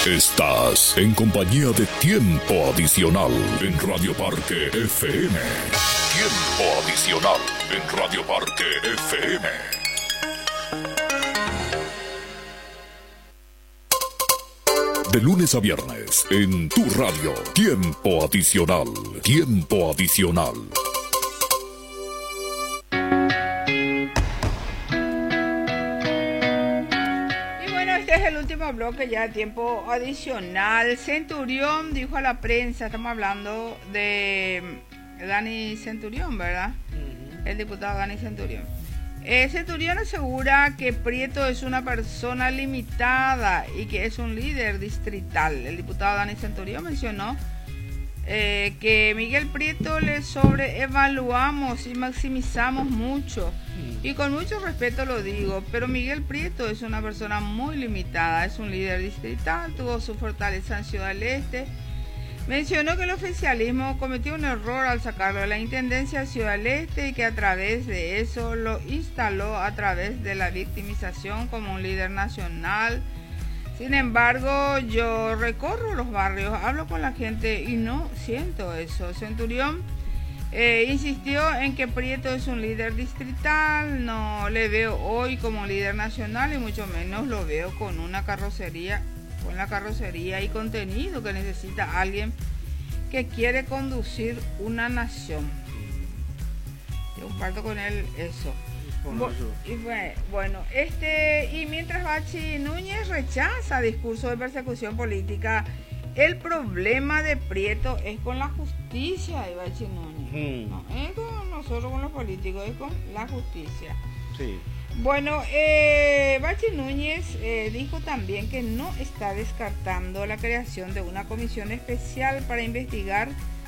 Estás en compañía de Tiempo Adicional en Radio Parque FM. Tiempo Adicional en Radio Parque FM. De lunes a viernes, en tu radio, Tiempo Adicional. Tiempo Adicional. Y bueno, este es el último bloque ya de Tiempo Adicional. Centurión dijo a la prensa, estamos hablando de Dani Centurión, ¿verdad? El diputado Dani Centurión. Centurión asegura que Prieto es una persona limitada y que es un líder distrital. El diputado Dani Centurión mencionó que Miguel Prieto le sobreevaluamos y maximizamos mucho. Y con mucho respeto lo digo, pero Miguel Prieto es una persona muy limitada, es un líder distrital, tuvo su fortaleza en Ciudad del Este. Mencionó que el oficialismo cometió un error al sacarlo de la Intendencia de Ciudad del Este y que a través de eso lo instaló a través de la victimización como un líder nacional. Sin embargo, yo recorro los barrios, hablo con la gente y no siento eso. Centurión insistió en que Prieto es un líder distrital, no le veo hoy como líder nacional y mucho menos lo veo con una carrocería, con la carrocería y contenido que necesita alguien que quiere conducir una nación. Yo comparto con él eso. Y mientras Bachi Núñez rechaza discurso de persecución política, el problema de Prieto es con la justicia de Bachi Núñez. No es con nosotros, con los políticos, es con la justicia. Sí. Bueno, Bachi Núñez dijo también que no está descartando la creación de una comisión especial para investigar